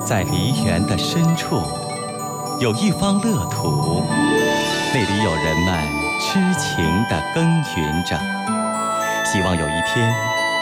在梨园的深处，有一方乐土，那里有人们痴情地耕耘着，希望有一天